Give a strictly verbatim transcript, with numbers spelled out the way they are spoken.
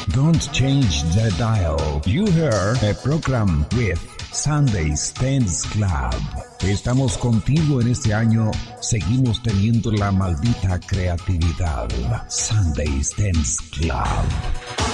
Don't change the dial. You hear a program with Sunday's Dance Club. Estamos contigo en este año. Seguimos teniendo la maldita creatividad. Sunday's Dance Club.